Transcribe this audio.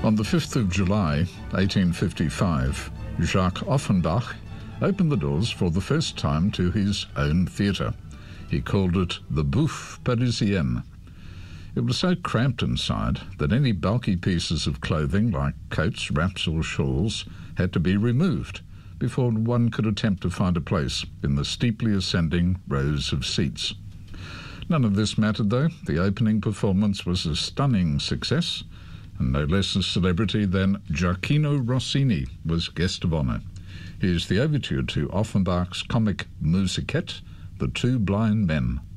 On the 5th of July, 1855, Jacques Offenbach opened the doors for the first time to his own theatre. He called it the Bouffe Parisienne. It was so cramped inside that any bulky pieces of clothing like coats, wraps or shawls had to be removed before one could attempt to find a place in the steeply ascending rows of seats. None of this mattered though. The opening performance was a stunning success, and no less a celebrity than Gioachino Rossini was guest of honour. Here's the overture to Offenbach's comic Musicette, The Two Blind Men.